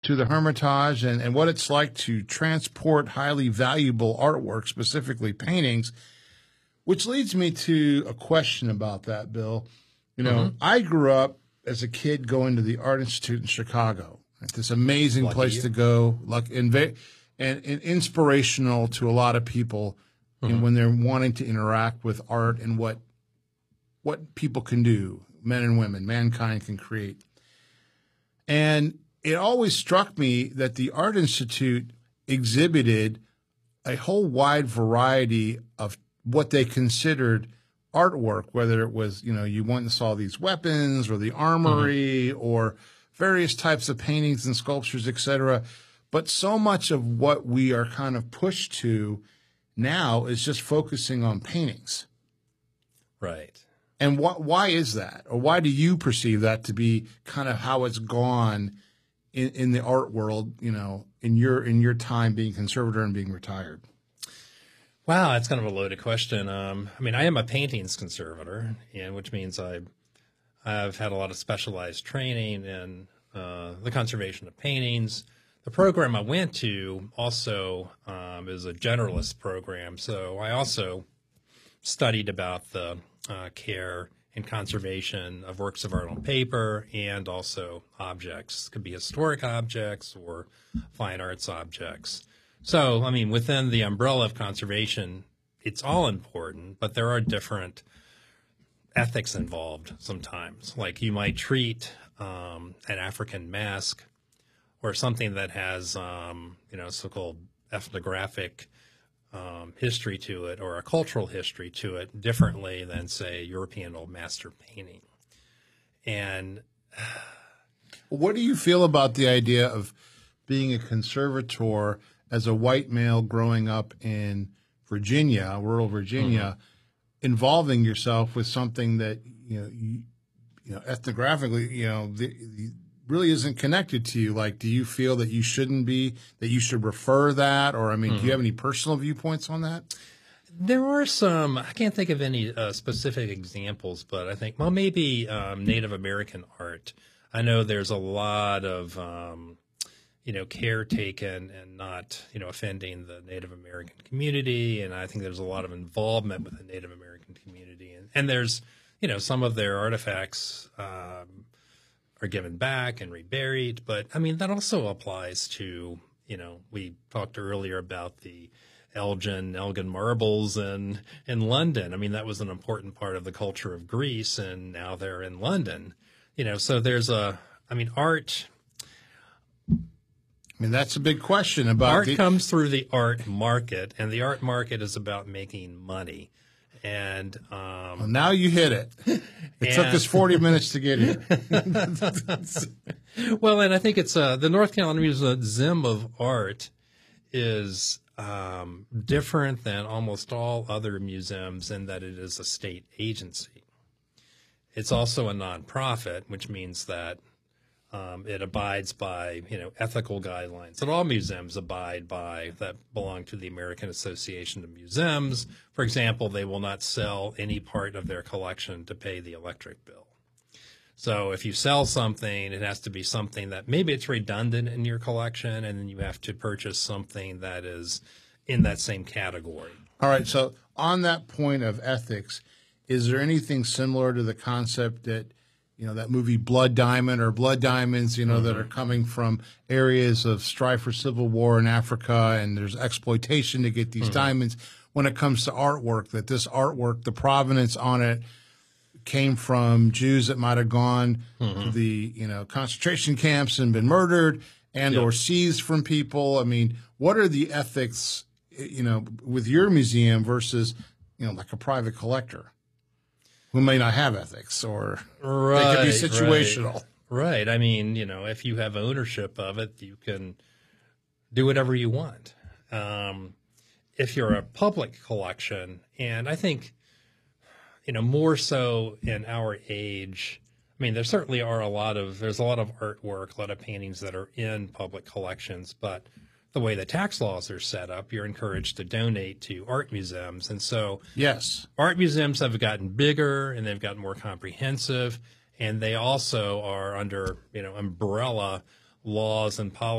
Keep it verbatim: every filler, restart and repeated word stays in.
to the Hermitage and, and what it's like to transport highly valuable artwork, specifically paintings, which leads me to a question about that, Bill. You know, mm-hmm. I grew up as a kid going to the Art Institute in Chicago. It's this amazing Lucky place you. to go, like, and, and, and inspirational to a lot of people mm-hmm. in, when they're wanting to interact with art and what what people can do, men and women, mankind can create. And it always struck me that the Art Institute exhibited a whole wide variety of what they considered artwork, whether it was, you know, you went and saw these weapons or the armory mm-hmm. or various types of paintings and sculptures, et cetera. But so much of what we are kind of pushed to now is just focusing on paintings. Right. And wh- why is that? Or why do you perceive that to be kind of how it's gone in, in the art world, you know, in your in your time being conservator and being retired? Wow, that's kind of a loaded question. Um, I mean, I am a paintings conservator, and which means I, I've had a lot of specialized training in uh, the conservation of paintings. The program I went to also um, is a generalist program, so I also studied about the uh, care and conservation of works of art on paper and also objects. It could be historic objects or fine arts objects. So, I mean, within the umbrella of conservation, it's all important, but there are different ethics involved sometimes. Like you might treat um, an African mask or something that has, um, you know, so-called ethnographic um, history to it or a cultural history to it differently than, say, European old master painting. And what do you feel about the idea of being a conservator as a white male growing up in Virginia, rural Virginia, mm-hmm. involving yourself with something that, you know, you, you know, ethnographically, you know, the, the really isn't connected to you? Like, do you feel that you shouldn't be, that you should refer that? Or, I mean, mm-hmm. do you have any personal viewpoints on that? There are some, I can't think of any uh, specific examples, but I think, well, maybe um, Native American art. I know there's a lot of, um, you know, care taken and not, you know, offending the Native American community. And I think there's a lot of involvement with the Native American community. And, and there's, you know, some of their artifacts um, are given back and reburied. But, I mean, that also applies to, you know, we talked earlier about the Elgin, Elgin marbles in, in London. I mean, that was an important part of the culture of Greece, and now they're in London. You know, so there's a, I mean, art. I mean, that's a big question about art the- comes through the art market, and the art market is about making money. And um, well, now you hit it. It and, took us forty minutes to get here. Well, and I think it's uh, the North Carolina Museum of Art is um, different than almost all other museums in that it is a state agency. It's also a nonprofit, which means that um, it abides by, you know, ethical guidelines that all museums abide by that belong to the American Association of Museums. For example, they will not sell any part of their collection to pay the electric bill. So if you sell something, it has to be something that maybe it's redundant in your collection, and then you have to purchase something that is in that same category. All right. So on that point of ethics, is there anything similar to the concept that, you know, that movie Blood Diamond or Blood Diamonds, you know, mm-hmm. that are coming from areas of strife or civil war in Africa, and there's exploitation to get these mm-hmm. diamonds? When it comes to artwork, that this artwork, the provenance on it came from Jews that might have gone mm-hmm. to the, you know, concentration camps and been murdered and yep. or seized from people. I mean, what are the ethics, you know, with your museum versus, you know, like a private collector who may not have ethics, or right, they could be situational? Right. right. I mean, you know, if you have ownership of it, you can do whatever you want. Um, if you're a public collection, and I think, you know, more so in our age, I mean, there certainly are a lot of, there's a lot of artwork, a lot of paintings that are in public collections, but the way the tax laws are set up, you're encouraged to donate to art museums. And so yes, art museums have gotten bigger and they've gotten more comprehensive, and they also are under, you know, umbrella laws and policies